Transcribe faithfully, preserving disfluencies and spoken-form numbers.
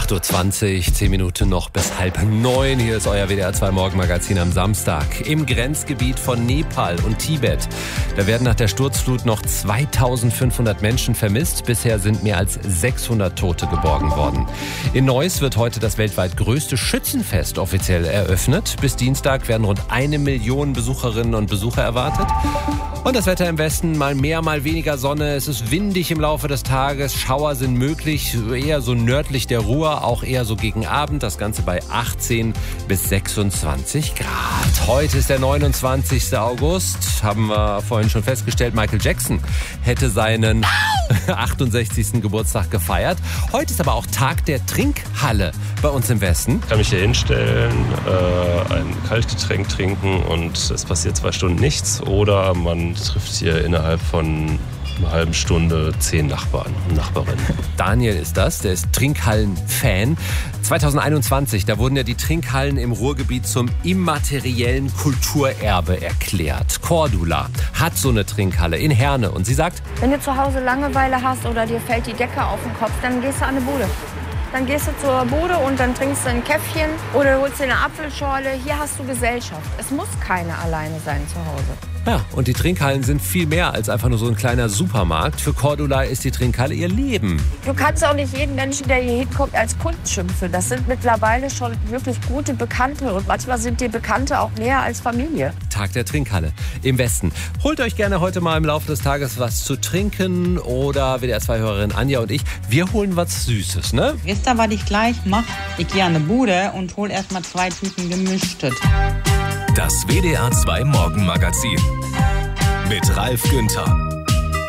acht Uhr zwanzig, zehn Minuten noch bis halb neun. Hier ist euer W D R zwei Morgenmagazin am Samstag. Im Grenzgebiet von Nepal und Tibet. Da werden nach der Sturzflut noch zweitausendfünfhundert Menschen vermisst. Bisher sind mehr als sechshundert Tote geborgen worden. In Neuss wird heute das weltweit größte Schützenfest offiziell eröffnet. Bis Dienstag werden rund eine Million Besucherinnen und Besucher erwartet. Und das Wetter im Westen, mal mehr, mal weniger Sonne. Es ist windig im Laufe des Tages. Schauer sind möglich, eher so nördlich der Ruhr, auch eher so gegen Abend. Das Ganze bei achtzehn bis sechsundzwanzig Grad. Heute ist der neunundzwanzigster August. Haben wir vorhin schon festgestellt, Michael Jackson hätte seinen achtundsechzigsten Geburtstag gefeiert. Heute ist aber auch Tag der Trinkhalle bei uns im Westen. Ich kann mich hier hinstellen, äh, ein Kaltgetränk trinken und es passiert zwei Stunden nichts. Oder man trifft hier innerhalb von einer halben Stunde zehn Nachbarn und Nachbarinnen. Daniel ist das, der ist Trinkhallen-Fan. zweitausendeinundzwanzig, da wurden ja die Trinkhallen im Ruhrgebiet zum immateriellen Kulturerbe erklärt. Cordula hat so eine Trinkhalle in Herne und sie sagt: Wenn du zu Hause Langeweile hast oder dir fällt die Decke auf den Kopf, dann gehst du an eine Bude. Dann gehst du zur Bude und dann trinkst du ein Käffchen oder holst dir eine Apfelschorle. Hier hast du Gesellschaft. Es muss keiner alleine sein zu Hause. Ja, und die Trinkhallen sind viel mehr als einfach nur so ein kleiner Supermarkt. Für Cordula ist die Trinkhalle ihr Leben. Du kannst auch nicht jeden Menschen, der hier hinkommt, als Kunden schimpfen. Das sind mittlerweile schon wirklich gute Bekannte. Und manchmal sind die Bekannte auch näher als Familie. Tag der Trinkhalle im Westen. Holt euch gerne heute mal im Laufe des Tages was zu trinken. Oder W D R zwei-Hörerin Anja und ich, wir holen was Süßes, ne? Wisst ihr, was ich gleich mache? Ich gehe an eine Bude und hol erstmal zwei Tüten Gemischtes. Das W D R zwei Morgenmagazin mit Ralf Günther.